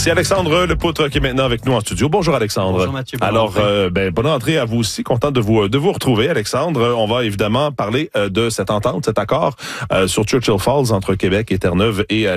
C'est Alexandre Lepoutre qui est maintenant avec nous en studio. Bonjour Alexandre. Bonjour Mathieu. Alors, bonne entrée à vous aussi. Content de vous retrouver, Alexandre. On va évidemment parler de cette entente, cet accord sur Churchill Falls entre Québec et Terre-Neuve et